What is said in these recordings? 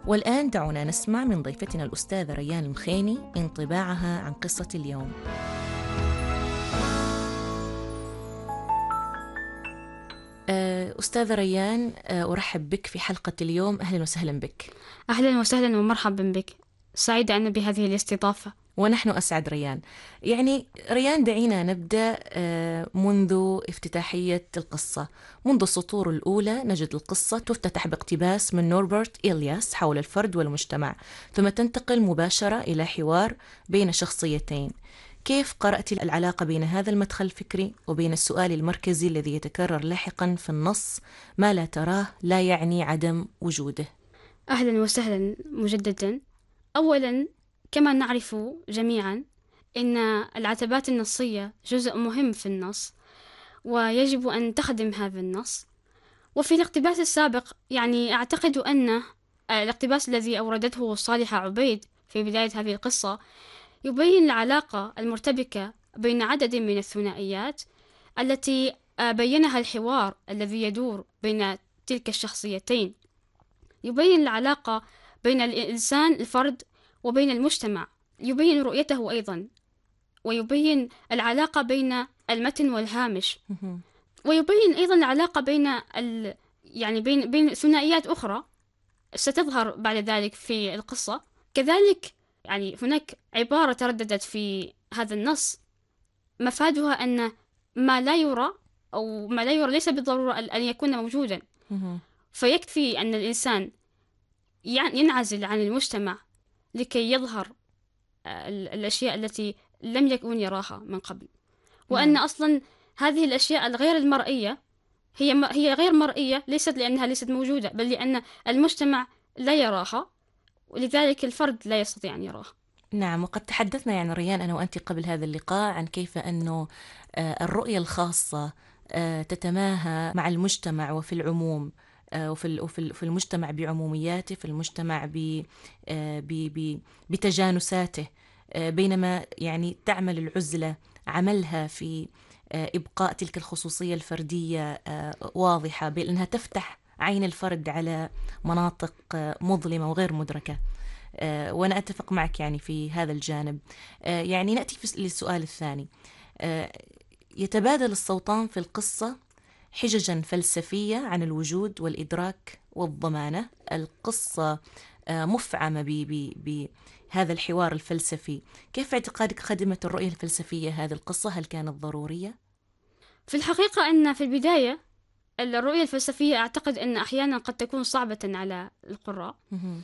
والآن دعونا نسمع من ضيفتنا الأستاذة ريان المخيني انطباعها عن قصة اليوم. أستاذة ريان، أرحب بك في حلقة اليوم. أهلا وسهلا بك. أهلا وسهلا ومرحبا بك، سعيدة أنا بهذه الاستضافة. ونحن أسعد ريان. يعني ريان، دعينا نبدأ منذ افتتاحية القصة. منذ السطور الأولى نجد القصة تفتتح باقتباس من نوربرت إلياس حول الفرد والمجتمع، ثم تنتقل مباشرة إلى حوار بين شخصيتين. كيف قرأت العلاقة بين هذا المدخل الفكري وبين السؤال المركزي الذي يتكرر لاحقا في النص: ما لا تراه لا يعني عدم وجوده؟ أهلا وسهلا مجددا. أولا، كما نعرف جميعا أن العتبات النصية جزء مهم في النص ويجب أن تخدم هذا النص. وفي الاقتباس السابق أعتقد أن الاقتباس الذي أوردته صالحة عبيد في بداية هذه القصة يبين العلاقة المرتبكة بين عدد من الثنائيات التي بينها الحوار الذي يدور بين تلك الشخصيتين. يبين العلاقة بين الإنسان الفرد وبين المجتمع، يبين رؤيته أيضا، ويبين العلاقة بين المتن والهامش، ويبين أيضا العلاقة بين ثنائيات أخرى ستظهر بعد ذلك في القصة. كذلك هناك عبارة ترددت في هذا النص مفادها أن ما لا يرى أو ما لا يرى ليس بالضرورة أن يكون موجودا، فيكفي أن الإنسان ينعزل عن المجتمع لكي يظهر الأشياء التي لم يكن يراها من قبل، وأن أصلا هذه الأشياء الغير المرئية هي غير مرئية ليست لأنها ليست موجودة، بل لأن المجتمع لا يراها، ولذلك الفرد لا يستطيع أن يراها. نعم، وقد تحدثنا يعني ريان أنا وأنت قبل هذا اللقاء عن كيف أنه الرؤية الخاصة تتماهى مع المجتمع وفي العموم، وفي المجتمع بعمومياته، في المجتمع بتجانساته، بينما يعني تعمل العزلة عملها في إبقاء تلك الخصوصية الفردية واضحة، بأنها تفتح عين الفرد على مناطق مظلمة وغير مدركة. وأنا أتفق معك يعني في هذا الجانب. يعني نأتي للسؤال الثاني. يتبادل الصوتان في القصة حججا فلسفية عن الوجود والإدراك والضمانة. القصة مفعمة بهذا الحوار الفلسفي. كيف اعتقادك خدمت الرؤية الفلسفية هذه القصة؟ هل كانت ضرورية؟ في الحقيقة أن في البداية الرؤية الفلسفية أعتقد أن أحيانا قد تكون صعبة على القراء.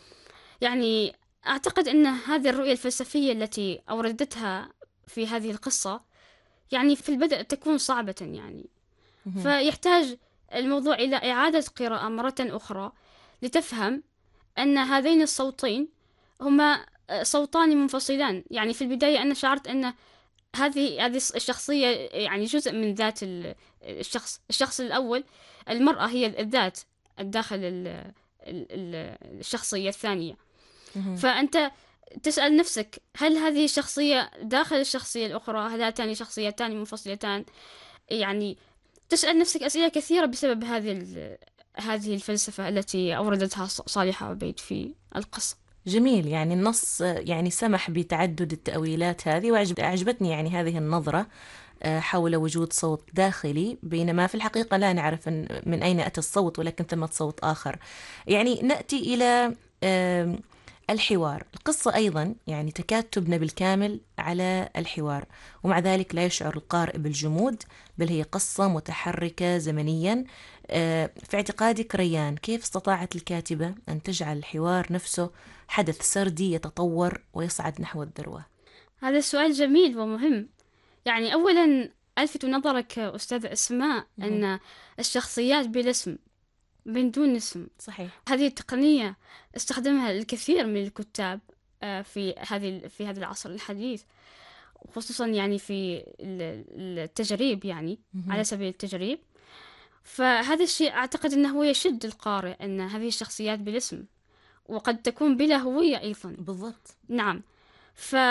أعتقد أن هذه الرؤية الفلسفية التي أوردتها في هذه القصة في البدء تكون صعبة، فيحتاج الموضوع إلى إعادة قراءة مرة أخرى لتفهم أن هذين الصوتين هما صوتان منفصلان. في البداية أنا شعرت أن هذه الشخصية جزء من ذات الشخص الأول. المرأة هي الذات الداخل الشخصية الثانية، فأنت تسأل نفسك هل هذه الشخصية داخل الشخصية الأخرى؟ هل هاتان شخصيتان منفصلتان؟ تسأل نفسك أسئلة كثيرة بسبب هذه الفلسفة التي أوردتها صالحة عبيد في القصة. جميل. يعني النص سمح بتعدد التأويلات هذه، وأعجبتني هذه النظرة حول وجود صوت داخلي، بينما في الحقيقة لا نعرف من أين أتى الصوت، ولكن ثمة صوت آخر. نأتي إلى الحوار. القصة أيضا تكاد تبنى بالكامل على الحوار، ومع ذلك لا يشعر القارئ بالجمود، بل هي قصة متحركة زمنيا. في اعتقادك ريان، كيف استطاعت الكاتبة أن تجعل الحوار نفسه حدث سردي يتطور ويصعد نحو الذروة؟ هذا السؤال جميل ومهم. أولا ألفت نظرك أستاذ أسماء أن الشخصيات بالاسم من دون اسم. صحيح. هذه التقنية استخدمها الكثير من الكتاب في هذا العصر الحديث، خصوصا في التجريب، على سبيل التجريب. فهذا الشيء أعتقد أنه يشد القارئ أن هذه الشخصيات بالاسم، وقد تكون بلا هوية أيضا. بالضبط. نعم.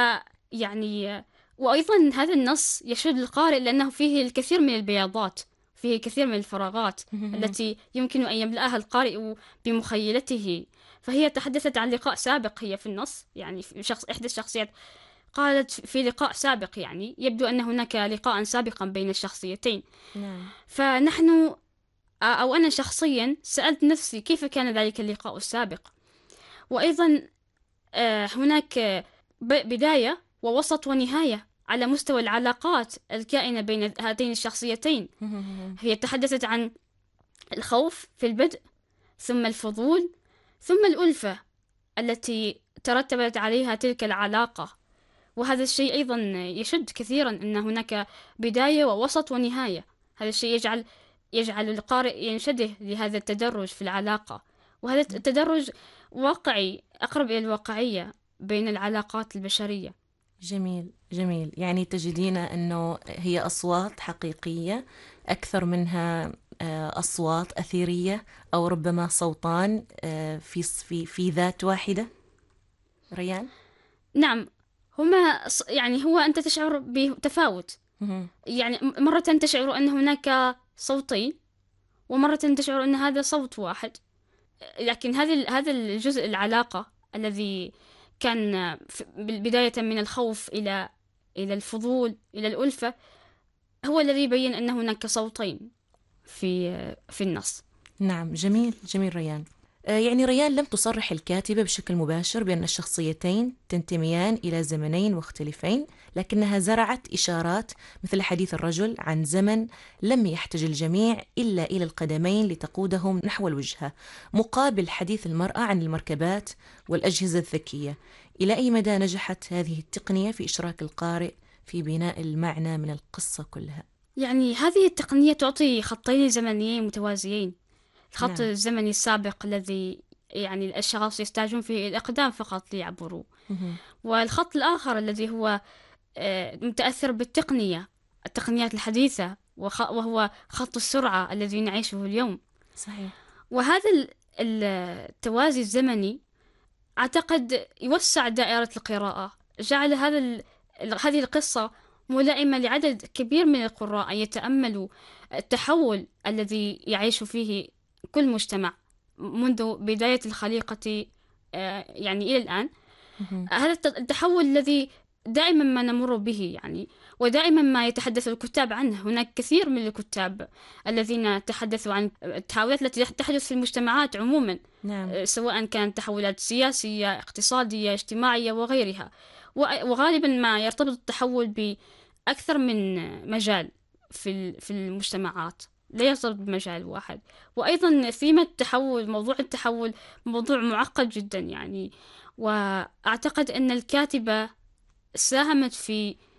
وأيضا هذا النص يشد القارئ لأنه فيه الكثير من البياضات فيه كثير من الفراغات التي يمكن أن يملأها القارئ بمخيلته. فهي تحدثت عن لقاء سابق هي في النص، يعني في إحدى الشخصيات قالت في لقاء سابق، يعني يبدو أن هناك لقاء سابقا بين الشخصيتين. نعم. فنحن أو أنا شخصيا سألت نفسي كيف كان ذلك اللقاء السابق. وأيضا هناك بداية ووسط ونهاية على مستوى العلاقات الكائنة بين هاتين الشخصيتين. هي تحدثت عن الخوف في البدء، ثم الفضول، ثم الألفة التي ترتبت عليها تلك العلاقة. وهذا الشيء أيضا يشد كثيرا أن هناك بداية ووسط ونهاية. هذا الشيء يجعل القارئ ينشده لهذا التدرج في العلاقة، وهذا التدرج واقعي، أقرب إلى الواقعية بين العلاقات البشرية. جميل جميل. يعني تجدين أنه هي أصوات حقيقية أكثر منها أصوات أثيرية، أو ربما صوتان في ذات واحدة. ريان؟ نعم، هما يعني هو أنت تشعر بتفاوت. يعني مرة تشعر أن هناك صوتين، ومرة تشعر أن هذا صوت واحد. لكن هذا الجزء العلاقة الذي كان بداية من الخوف إلى الفضول إلى الألفة هو الذي يبين أن هناك صوتين في النص. نعم، جميل جميل ريان. يعني ريان لم تصرح الكاتبة بشكل مباشر بأن الشخصيتين تنتميان إلى زمنين مختلفين، لكنها زرعت إشارات مثل حديث الرجل عن زمن لم يحتج الجميع إلا إلى القدمين لتقودهم نحو الوجهة، مقابل حديث المرأة عن المركبات والأجهزة الذكية. إلى أي مدى نجحت هذه التقنية في إشراك القارئ في بناء المعنى من القصة كلها؟ يعني هذه التقنية تعطي خطين زمنيين متوازيين. الخط نعم. الزمني السابق الذي يعني الأشخاص يحتاجون فيه الأقدام فقط ليعبروا، والخط الآخر الذي هو متأثر التقنيات الحديثة، وهو خط السرعة الذي نعيشه اليوم. صحيح. وهذا التوازي الزمني أعتقد يوسع دائرة القراءة، جعل هذه القصة ملائمة لعدد كبير من القراء أن يتأملوا التحول الذي يعيش فيه كل مجتمع منذ بداية الخليقة يعني إلى الآن. هذا التحول الذي دائما ما نمر به، يعني ودائما ما يتحدث الكتاب عنه. هناك كثير من الكتاب الذين تحدثوا عن التحولات التي تحدث في المجتمعات عموما. نعم. سواء كانت تحولات سياسية، اقتصادية، اجتماعية وغيرها. وغالبا ما يرتبط التحول بأكثر من مجال في المجتمعات، لا يرتبط بمجال واحد. وأيضا موضوع التحول موضوع معقد جدا يعني. وأعتقد أن الكاتبة ساهمت في